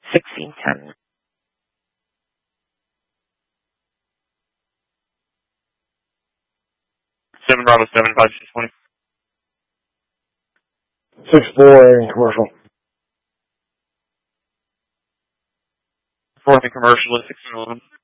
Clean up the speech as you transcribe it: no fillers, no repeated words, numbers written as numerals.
1610. 7 Bravo 7, 5620. 6-4 commercial. 4th and commercial is 1611.